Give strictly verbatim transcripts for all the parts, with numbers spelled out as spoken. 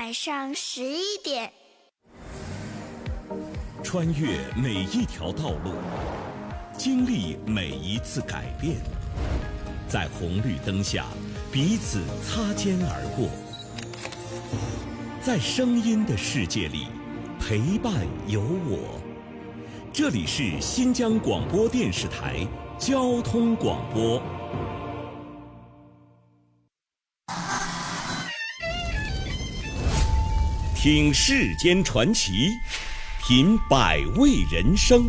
晚上十一点， 穿越每一条道路，经历每一次改变，在红绿灯下彼此擦肩而过，在声音的世界里陪伴有我。这里是新疆广播电视台交通广播。听世间传奇，品百味人生。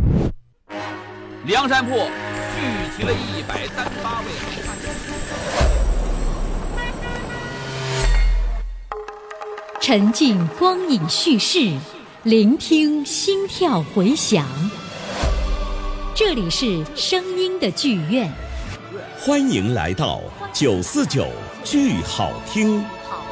梁山泊聚集了一百三十八位好汉， 沉浸光影叙事，聆听心跳回响。这里是声音的剧院， 欢迎来到九四九剧好听。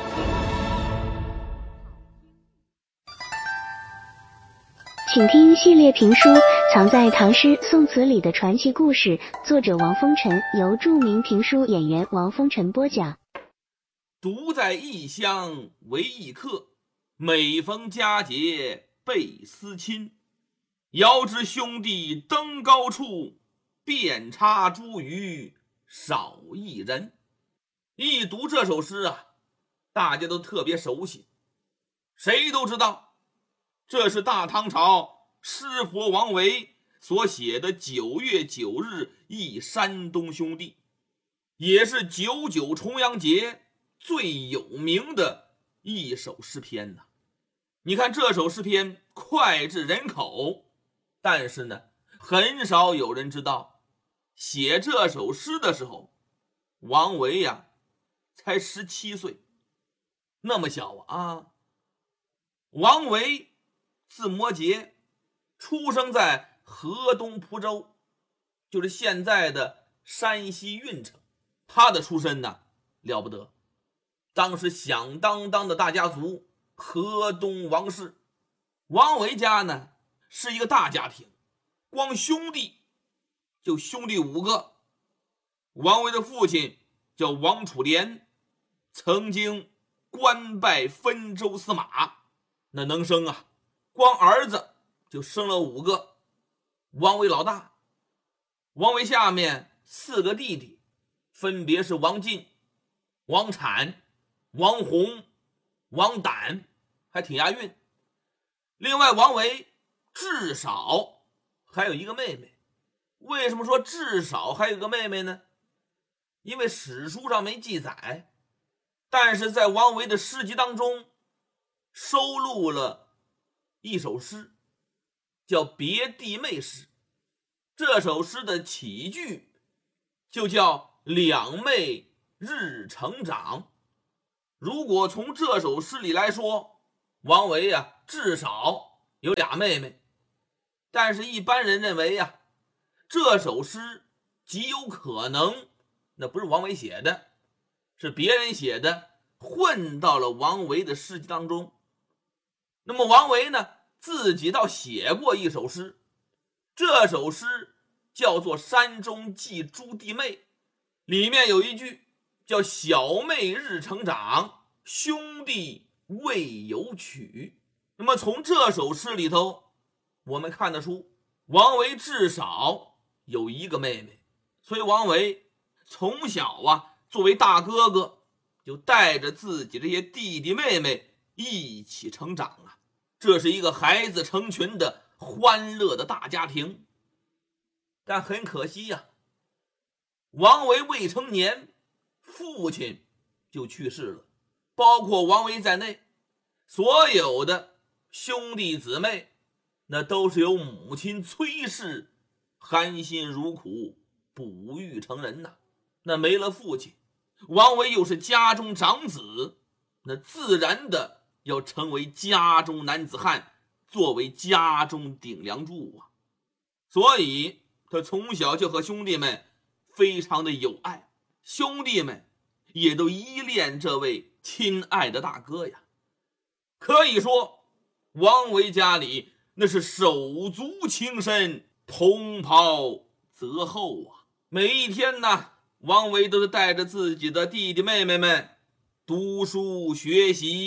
请听系列评书《藏在唐诗宋词里的传奇故事》，作者王风尘，由著名评书演员王风尘播讲。 独在异乡为异客，每逢佳节倍思亲。遥知兄弟登高处，遍插茱萸少一人。一读这首诗啊，大家都特别熟悉，谁都知道这是大唐朝诗佛王维所写的九月九日忆山东兄弟，也是九九重阳节最有名的一首诗篇呢。你看这首诗篇脍炙人口，但是呢，很少有人知道，写这首诗的时候，王维呀才十七岁，那么小啊。王维字摩诘，出生在河东蒲州，就是现在的山西运城。他的出身呢了不得，当时响当当的大家族，河东王氏。王维家呢是一个大家庭，光兄弟就兄弟五个。王维的父亲叫王楚濂，曾经官拜分州司马，那能生啊，光儿子就生了五个。王维老大，王维下面四个弟弟，分别是王进、王产、王弘、王胆，还挺押韵。另外王维至少还有一个妹妹。为什么说至少还有个妹妹呢？因为史书上没记载，但是在王维的诗集当中收录了一首诗，叫《别弟妹诗》。这首诗的起句就叫两妹日成长。如果从这首诗里来说，王维啊至少有俩妹妹，但是一般人认为啊，这首诗极有可能那不是王维写的，是别人写的，混到了王维的诗集当中。那么王维呢自己倒写过一首诗，这首诗叫做《山中记诸弟妹》，里面有一句叫小妹日成长，兄弟未有娶。那么从这首诗里头我们看得出，王维至少有一个妹妹，所以王维从小啊作为大哥哥，就带着自己这些弟弟妹妹一起成长啊。这是一个孩子成群的欢乐的大家庭。但很可惜呀、啊，王维未成年，父亲就去世了，包括王维在内，所有的兄弟姊妹那都是由母亲崔氏含辛茹苦哺育成人呐。那没了父亲，王维又是家中长子，那自然的要成为家中男子汉，作为家中顶梁柱啊。所以他从小就和兄弟们非常的有爱，兄弟们也都依恋这位亲爱的大哥呀。可以说王维家里那是手足情深，同袍泽厚啊。每一天呢，王维都是带着自己的弟弟妹妹们读书学习，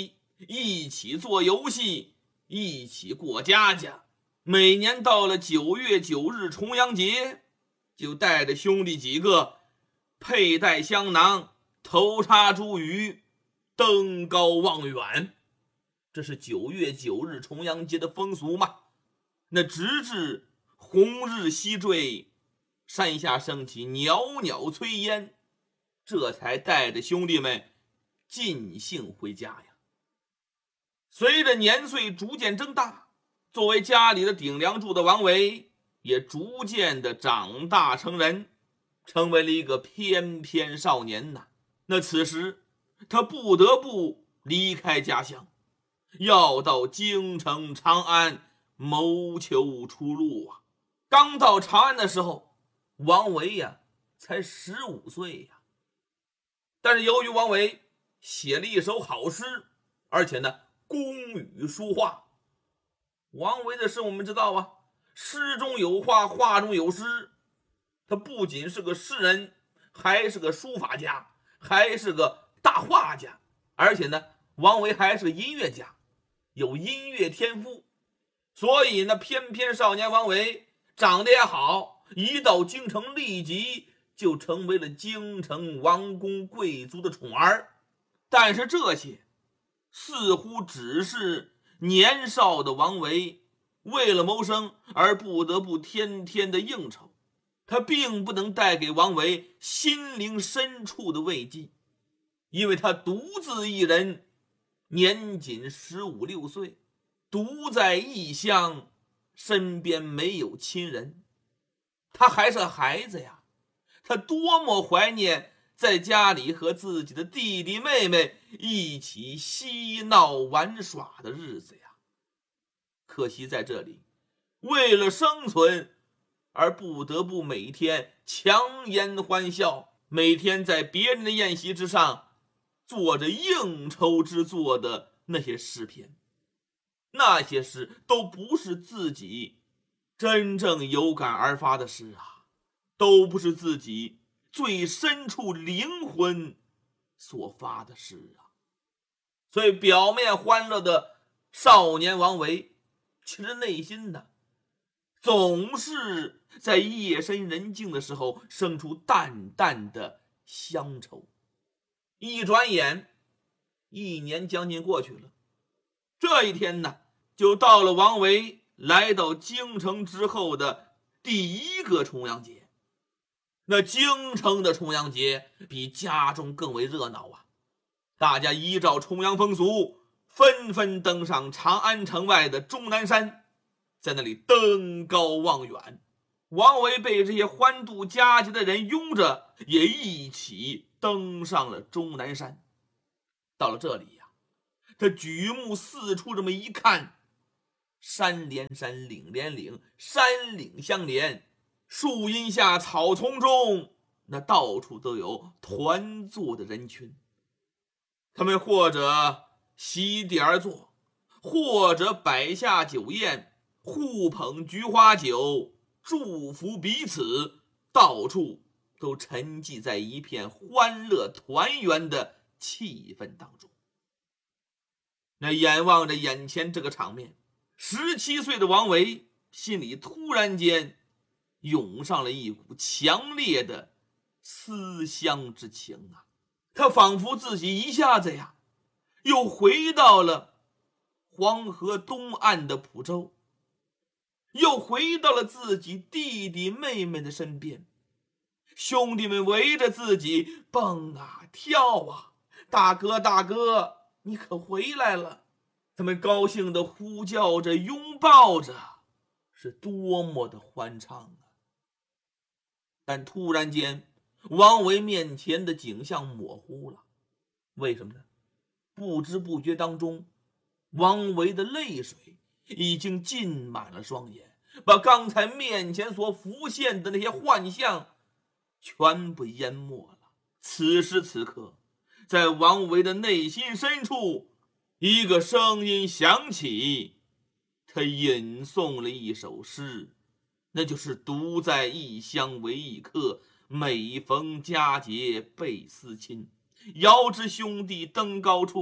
一起做游戏，一起过家家。每年到了九月九日重阳节，就带着兄弟几个佩戴香囊，头插茱萸，登高望远。这是九月九日重阳节的风俗嘛。那直至红日西坠，山下升起袅袅炊烟，这才带着兄弟们尽兴回家呀。随着年岁逐渐增大，作为家里的顶梁柱的王维也逐渐的长大成人，成为了一个翩翩少年呐。那此时他不得不离开家乡，要到京城长安谋求出路啊。刚到长安的时候，王维呀才十五岁呀。但是由于王维写了一首好诗，而且呢工语书画。王维的诗我们知道啊，诗中有画，画中有诗。他不仅是个诗人，还是个书法家，还是个大画家，而且呢王维还是个音乐家，有音乐天赋。所以呢翩翩少年王维长得也好，一到京城立即就成为了京城王公贵族的宠儿。但是这些似乎只是年少的王维为了谋生而不得不天天的应酬，他并不能带给王维心灵深处的慰藉，因为他独自一人，年仅十五六岁，独在异乡，身边没有亲人。他还是孩子呀，他多么怀念在家里和自己的弟弟妹妹一起嬉闹玩耍的日子呀。可惜在这里，为了生存而不得不每天强颜欢笑，每天在别人的宴席之上做着应酬之作的那些诗篇。那些诗都不是自己真正有感而发的诗啊，都不是自己最深处灵魂所发的诗啊。所以表面欢乐的少年王维，其实内心呢总是在夜深人静的时候生出淡淡的乡愁。一转眼一年将近过去了，这一天呢就到了王维来到京城之后的第一个重阳节。那京城的重阳节比家中更为热闹啊，大家依照重阳风俗纷纷登上长安城外的终南山，在那里登高望远。王维被这些欢度佳节的人拥着，也一起登上了终南山。到了这里呀，他举目四处这么一看，山连山，岭连岭，山岭相连，树荫下草丛中，那到处都有团坐的人群。他们或者席地而坐，或者摆下酒宴，互捧菊花酒，祝福彼此，到处都沉寂在一片欢乐团圆的气氛当中。那眼望着眼前这个场面，十七岁的王维心里突然间涌上了一股强烈的思乡之情啊！他仿佛自己一下子呀又回到了黄河东岸的蒲州，又回到了自己弟弟妹妹的身边。兄弟们围着自己蹦啊跳啊，大哥大哥你可回来了，他们高兴地呼叫着，拥抱着，是多么的欢畅啊！但突然间王维面前的景象模糊了。为什么呢？不知不觉当中，王维的泪水已经浸满了双眼，把刚才面前所浮现的那些幻象全部淹没了。此时此刻，在王维的内心深处，一个声音响起，他吟诵了一首诗，那就是独在异乡为异客，每逢佳节倍思亲。遥知兄弟登高处，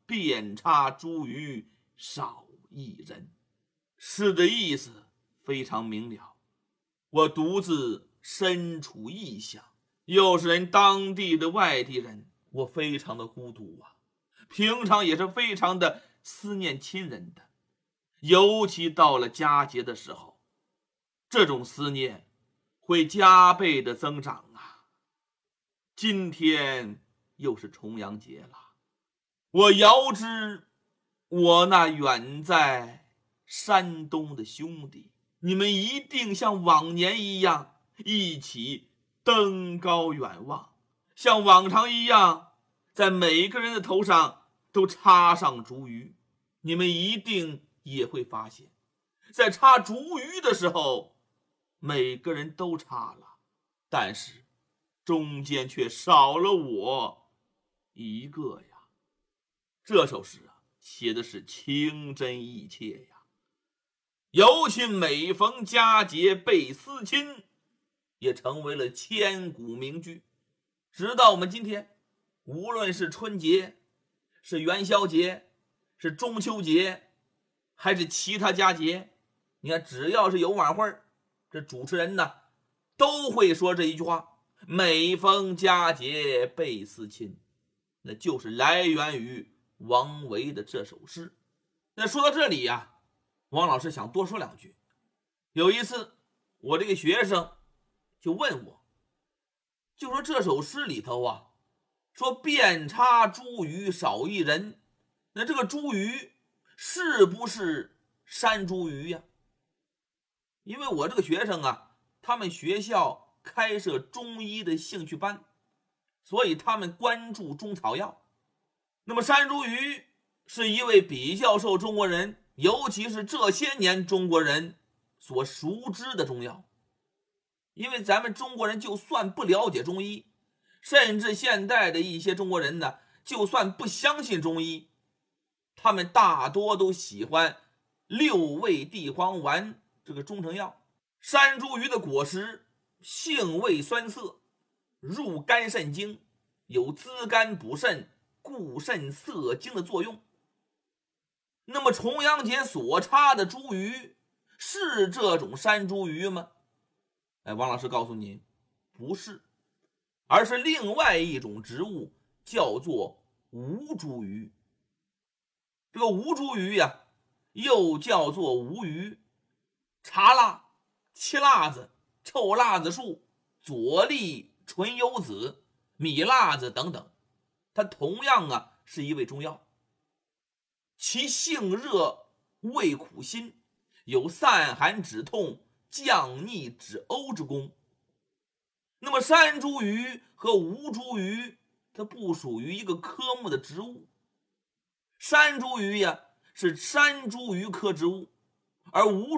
遍插茱萸少一人。诗的意思非常明了，我独自身处异乡，又是人当地的外地人，我非常的孤独啊，平常也是非常的思念亲人的，尤其到了佳节的时候，这种思念会加倍的增长啊。今天又是重阳节了，我遥知我那远在山东的兄弟，你们一定像往年一样一起登高远望，像往常一样在每个人的头上都插上茱萸。你们一定也会发现，在插茱萸的时候，每个人都插了，但是中间却少了我一个呀。这首诗啊，写的是情真意切呀。尤其每逢佳节倍思亲，也成为了千古名句。直到我们今天，无论是春节，是元宵节，是中秋节，还是其他佳节，你看只要是有晚会，这主持人呢都会说这一句话，每逢佳节倍思亲，那就是来源于王维的这首诗。那说到这里呀、啊，王老师想多说两句。有一次我这个学生就问我，就说这首诗里头啊，说遍插茱萸少一人，那这个茱萸是不是山茱萸呀？因为我这个学生啊，他们学校开设中医的兴趣班，所以他们关注中草药。那么山茱萸是一位比较受中国人，尤其是这些年中国人所熟知的中药。因为咱们中国人就算不了解中医，甚至现代的一些中国人呢，就算不相信中医，他们大多都喜欢六味地黄丸这个中成药。山茱萸的果实性味酸涩，入肝肾经，有滋肝补肾、固肾涩精的作用。那么重阳节所插的茱萸是这种山茱萸吗？哎，王老师告诉您，不是，而是另外一种植物，叫做吴茱萸。这个吴茱萸呀，又叫做吴萸、茶蜡、七辣子、臭辣子树、左立、纯油子、米辣子等等，它同样啊是一味中药。其性热，味苦辛，有散寒止痛、降逆止呕之功。那么山茱萸和吴茱萸它不属于一个科目的植物。山茱萸呀是山茱萸科植物，而吴